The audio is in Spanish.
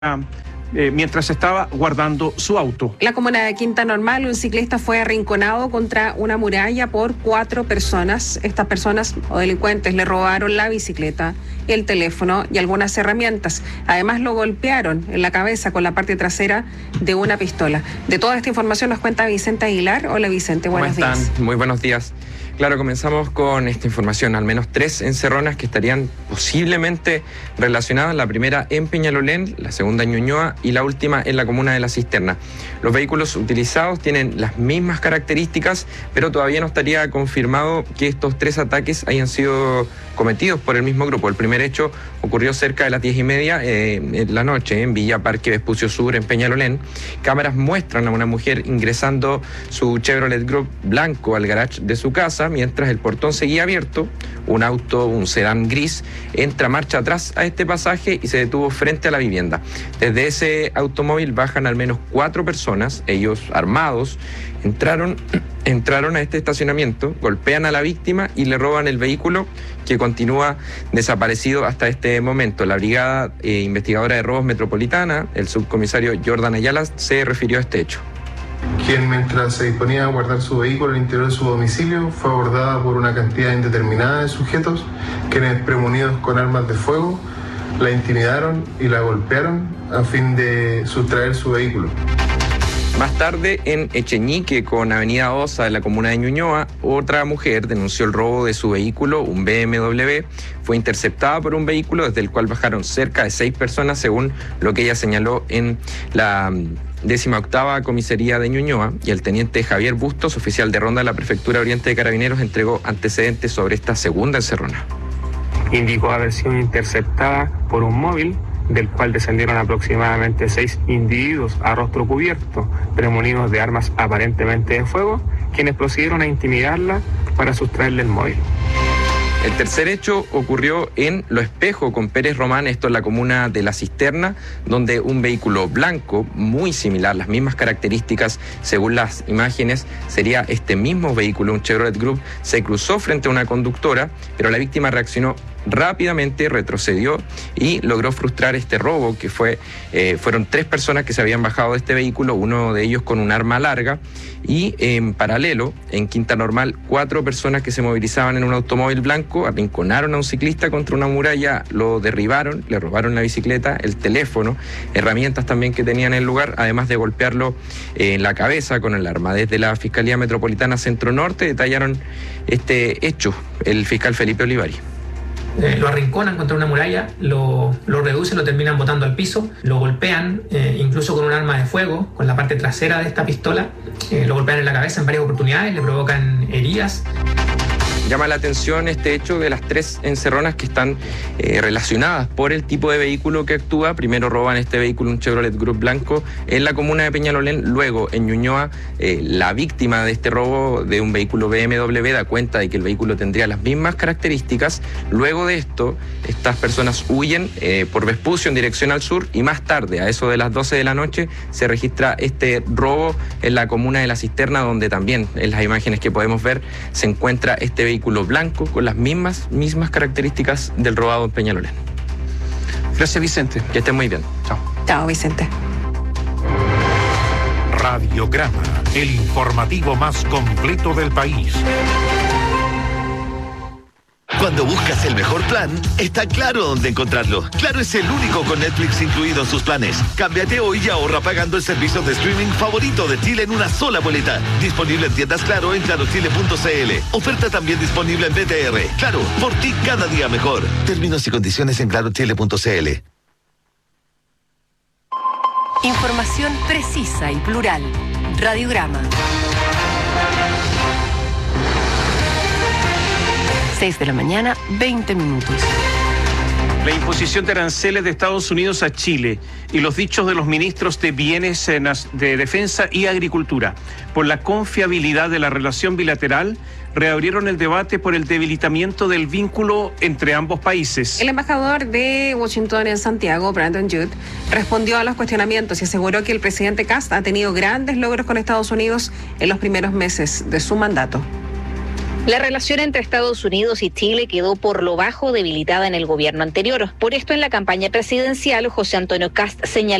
mientras estaba guardando su auto. En la comuna de Quinta Normal, un ciclista fue arrinconado contra una muralla por 4 personas. Estas personas o delincuentes le robaron la bicicleta, el teléfono y algunas herramientas. Además, lo golpearon en la cabeza con la parte trasera de una pistola. De toda esta información nos cuenta Vicente Aguilar. Hola Vicente, buenos días. ¿Cómo están? Muy buenos días. Claro, comenzamos con esta información. Al menos 3 encerronas que estarían posiblemente relacionadas. La primera en Peñalolén, la segunda en Ñuñoa y la última en la comuna de La Cisterna. Los vehículos utilizados tienen las mismas características, pero todavía no estaría confirmado que estos 3 ataques hayan sido cometidos por el mismo grupo. El primer hecho ocurrió cerca de las 10:30 en la noche en Villa Parque Vespucio Sur, en Peñalolén. Cámaras muestran a una mujer ingresando su Chevrolet Group blanco al garage de su casa. Mientras el portón seguía abierto, un auto, un sedán gris, entra marcha atrás a este pasaje y se detuvo frente a la vivienda. Desde ese automóvil bajan al menos 4 personas, ellos armados, entraron a este estacionamiento, golpean a la víctima y le roban el vehículo, que continúa desaparecido hasta este momento. La Brigada Investigadora de Robos Metropolitana, el subcomisario Jordan Ayala, se refirió a este hecho. Quien, mientras se disponía a guardar su vehículo al interior de su domicilio, fue abordada por una cantidad indeterminada de sujetos, quienes, premunidos con armas de fuego, la intimidaron y la golpearon a fin de sustraer su vehículo. Más tarde, en Echeñique, con Avenida Osa, de la comuna de Ñuñoa, otra mujer denunció el robo de su vehículo, un BMW. Fue interceptada por un vehículo desde el cual bajaron cerca de 6 personas, según lo que ella señaló en la 18ª Comisaría de Ñuñoa, y el teniente Javier Bustos, oficial de ronda de la Prefectura Oriente de Carabineros, entregó antecedentes sobre esta segunda encerrona. Indicó haber sido interceptada por un móvil del cual descendieron aproximadamente 6 individuos a rostro cubierto, premunidos de armas aparentemente de fuego, quienes procedieron a intimidarla para sustraerle el móvil. El tercer hecho ocurrió en Lo Espejo, con Pérez Román, esto en la comuna de La Cisterna, donde un vehículo blanco, muy similar, las mismas características según las imágenes, sería este mismo vehículo, un Chevrolet Group, se cruzó frente a una conductora, pero la víctima reaccionó rápidamente, retrocedió y logró frustrar este robo, que fueron 3 personas que se habían bajado de este vehículo, uno de ellos con un arma larga, y en paralelo, en Quinta Normal, 4 personas que se movilizaban en un automóvil blanco arrinconaron a un ciclista contra una muralla, lo derribaron, le robaron la bicicleta, el teléfono, herramientas también que tenían en el lugar, además de golpearlo en la cabeza con el arma. Desde la Fiscalía Metropolitana Centro Norte detallaron este hecho el fiscal Felipe Olivari. Lo arrinconan contra una muralla, lo reducen, lo terminan botando al piso, lo golpean incluso con un arma de fuego, con la parte trasera de esta pistola, lo golpean en la cabeza en varias oportunidades, le provocan heridas. Llama la atención este hecho de las 3 encerronas que están relacionadas por el tipo de vehículo que actúa. Primero roban este vehículo, un Chevrolet Group blanco, en la comuna de Peñalolén. Luego, en Ñuñoa, la víctima de este robo de un vehículo BMW da cuenta de que el vehículo tendría las mismas características. Luego de esto, estas personas huyen por Vespucio en dirección al sur, y más tarde, a eso de las 12 de la noche, se registra este robo en la comuna de La Cisterna, donde también en las imágenes que podemos ver se encuentra este vehículo blanco con las mismas características del robado en Peñalolén. Gracias, Vicente. Que estén muy bien. Chao. Chao, Vicente. Radiograma, el informativo más completo del país. Cuando buscas el mejor plan, está Claro dónde encontrarlo. Claro es el único con Netflix incluido en sus planes. Cámbiate hoy y ahorra pagando el servicio de streaming favorito de Chile en una sola boleta. Disponible en tiendas Claro en clarochile.cl. Oferta también disponible en BTR. Claro, por ti cada día mejor. Términos y condiciones en clarochile.cl. Información precisa y plural. Radiograma. 6 de la mañana, 20 minutos. La imposición de aranceles de Estados Unidos a Chile y los dichos de los ministros de Bienes de Defensa y Agricultura por la confiabilidad de la relación bilateral reabrieron el debate por el debilitamiento del vínculo entre ambos países. El embajador de Washington en Santiago, Brandon Judd, respondió a los cuestionamientos y aseguró que el presidente Kast ha tenido grandes logros con Estados Unidos en los primeros meses de su mandato. La relación entre Estados Unidos y Chile quedó por lo bajo debilitada en el gobierno anterior. Por esto, en la campaña presidencial, José Antonio Kast señaló